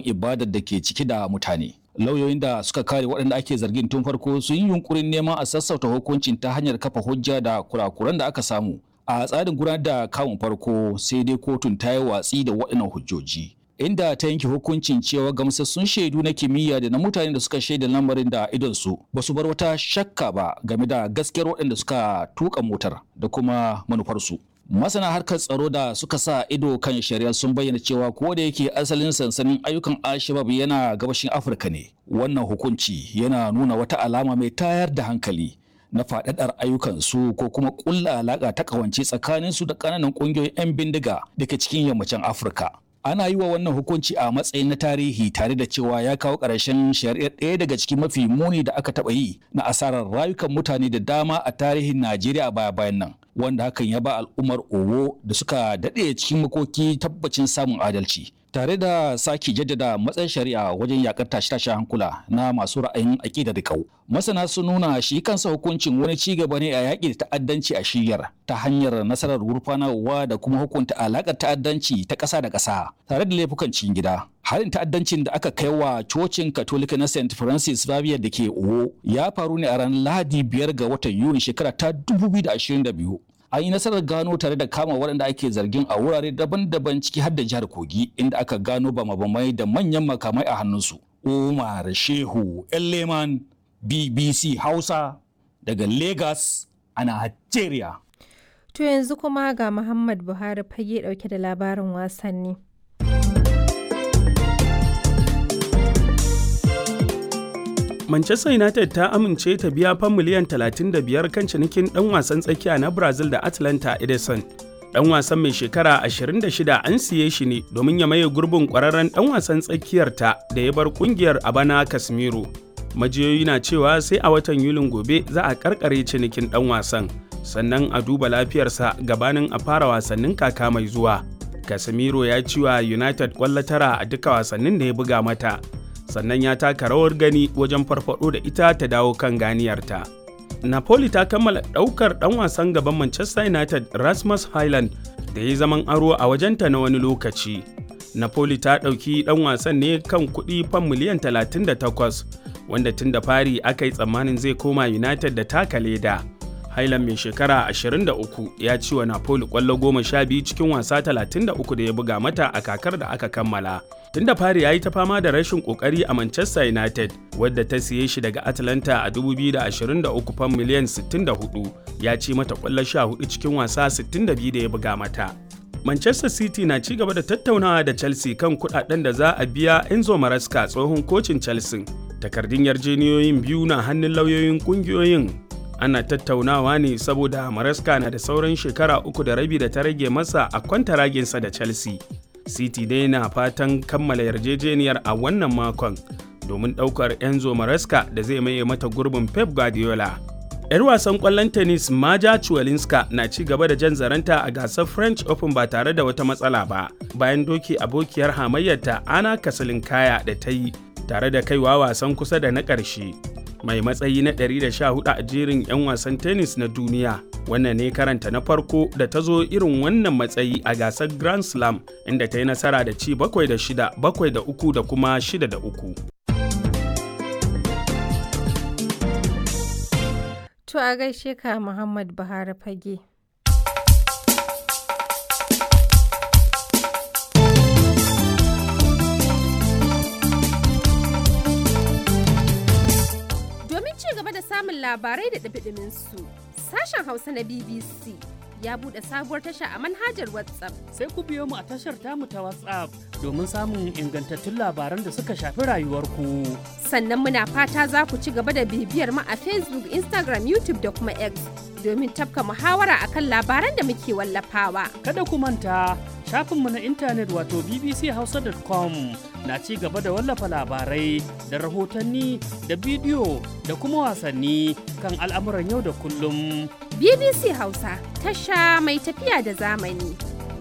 ibadar da ke ciki da mutane. Lauyoyin da suka kare waɗanda ake zargin tun farko sun yi yunkurin neman a sassauta hukuncin ta hanyar kafa hujja da kurakuran da aka samu a tsarin gudanar da kamun farko, sai dai kotun ta yi watsi da waɗannan hujjoji, inda ta yanke hukuncin cewa gamsassun shaidu na kimiyya da na mutane da suka shaida lamarin da idonsu ba su bar wata shakka ba game da gaskiyar waɗanda suka tuka motar da kuma manufarsu. Masana harkar tsaro da suka sa ido kan shari'a sun bayyana cewa ko da yake asalin sansanin ayyukan Al-Shabaab yana gabashin Afirka ne, wannan hukunci yana nuna wata alama mai tayar da hankali na faɗaɗar ayyukansu ko kuma ƙulla alaƙa ta ƙawance tsakaninsu da ƙananan ƙungiyoyin 'yan bindiga da ke cikin yammacin Afirka. Ana yi wa wannan hukunci a matsayin na tarihi tare da cewa ya kawo ƙarshen shari'ar ɗaya daga cikin mafi muni da aka taɓa yi na asarar rayukan mutane da dama a tarihin Najeriya a baya-bayan nan, wanda hakan ya ba al'ummar Owo da suka daɗe cikin makoki tabbacin samun adalci, tare da sake jaddada matsayin shari'a wajen yakar tashe-tashen hankula na masu ra'ayin aƙida da kau. Masana sun nuna shi kansa hukuncin wani ci gaba ne a yaƙi da ta'addanci a shiyar ta hanyar nasarar gurfanarwa da kuma hukunta alaƙar ta'addanci ta ƙasa da ƙasa tare da laifukan cikin gida. Harin ta'addancin da aka kai wa cocin Katolika na St. Francis Xavier da ke Owo ya faru ne a ranar Lahadi 5 ga watan Yuni shekara ta 2022. An yi nasarar gano tare da kama waɗanda ake zargin a wurare daban-daban ciki har da jihar Kogi, inda aka gano bama-bamai da manyan makamai a hannunsu. Umar Shehu Leman, BBC Hausa daga Lagos a Nigeria. To yanzu kuma ga Muhammad Buhari fage ɗauke da labarin wasanni. Manchester United ta amince ta biya fan miliyan 35 kan cinikin ɗan wasan tsakiya na Brazil da Atlanta Edison. Ɗan wasan mai shekara 26 an siye shi ne domin ya maye gurbin ƙwararren ɗan wasan tsakiyarta da ya bar ƙungiyar a bana Casemiro. Majiyoyi na cewa sai a watan Yulin gobe za a karkare cinikin ɗan wasan, sannan a duba lafiyarsa gabanin a fara wasannin kaka mai zuwa. Casemiro ya ci wa United ƙwallo 9 a duka wasannin da ya buga mata, sannan ya taka rawar gani wajen farfado da ita ta dawo kan ganiyarta. Napoli ta kammala ɗaukar ɗan wasan gaban Manchester United Rasmus Hojlund da ya zaman aro a wajenta na wani lokaci. Napoli ta ɗauki ɗan wasan ne kan kuɗi fan miliyan 38, wanda tun da fari aka yi tsammanin zai koma United da taka leda. Hojlund mai shekara 23 ya ci wa Napoli ƙwallo 12 cikin wasa 33 da ya buga mata a kakar da aka kammala. Tun da fari ya yi ta fama da rashin ƙoƙari a Manchester United, wadda ta siye shi daga Atlanta a 2023 fan miliyan 64, ya ci mata ƙwallo 14 cikin wasa 62 da ya buga mata. Manchester City na ci gaba da tattaunawa da Chelsea kan kuɗaɗen da za a biya Enzo Maresca, tsohon kocin Chelsea. Takardun yarjejeniyoyin biyu na hannun lauyoyin ƙungiyoyin. Ana tattaunawa ne saboda Maresca na da sauran shekara 3.5 da ta rage masa a kwantaraginsa da Chelsea. City dai na fatan kammala yarjejeniyar a wannan makon domin ɗaukar Enzo Maresca da zai maye mata gurbin Pep Guardiola. 'Yar wasan ƙwallon tennis Maja Ciwalinska na ci gaba da jan zaranta a gasar French Open ba tare da wata matsala ba, bayan doki abokiyar hamayyarta Ana Kasilinkaya da ta yi tare da kaiwa wasan kusa da na ƙarshe. Mai matsayi na 114 a jerin 'yan wasan tennis na duniya. Wannan ne karanta na farko da ta zo irin wannan matsayi a gasar Grand Slam, inda ta yi nasara da ci 7-6, 7-3 da kuma 6-3. To a gaishe ka Muhammad Buhari fage. Samun labarai da ɗumi su sashen Hausa na BBC ya buɗe sabuwar tasha a manhajar WhatsApp. Sai ku biyo mu a tashar tamu ta WhatsApp domin samun ingantattun labaran da suka shafi rayuwarku. Sannan muna fata za ku ci gaba da bibiyar mu a Facebook, Instagram, YouTube da kuma X domin tafka muhawara akan labaran da muke wallafawa. Kada ku manta shafinmu na intanet wato bbchausa.com na ci gaba da wallafa labarai da rahotanni da bidiyo da kuma wasanni kan al'amuran yau da kullum. BBC Hausa, tasha mai tafiya da zamani.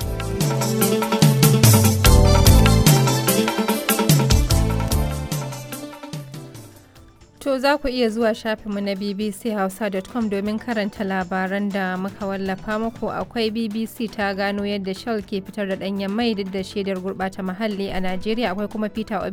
To za ku iya zuwa shafinmu na bbchausa.com domin karanta labaran da muka wallafa muku. Akwai BBC ta gano yadda Shell ke fitar da ɗanyen mai duk da shaidar gurɓata muhalli a Najeriya. Akwai kuma Peter Obi